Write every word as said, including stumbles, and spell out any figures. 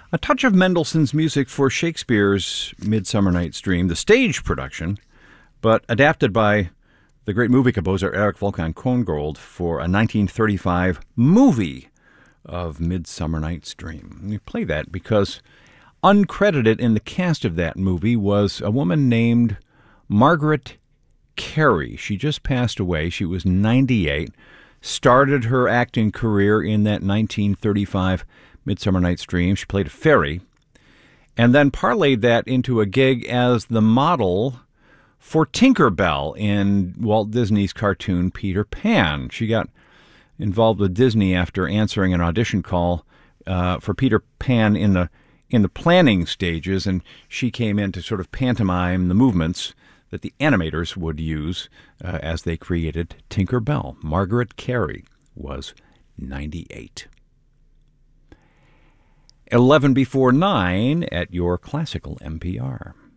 A touch of Mendelssohn's music for Shakespeare's Midsummer Night's Dream, the stage production, but adapted by the great movie composer Erich Wolfgang Korngold for a nineteen thirty-five movie of Midsummer Night's Dream. We play that because uncredited in the cast of that movie was a woman named Margaret Carey. She just passed away. She was ninety-eight, started her acting career in that nineteen thirty-five Midsummer Night's Dream. She played a fairy, and then parlayed that into a gig as the model for Tinker Bell in Walt Disney's cartoon Peter Pan. She got involved with Disney after answering an audition call uh, for Peter Pan in the in the planning stages, and she came in to sort of pantomime the movements that the animators would use uh, as they created Tinker Bell. Margaret Carey was ninety-eight. eleven before nine at your classical N P R.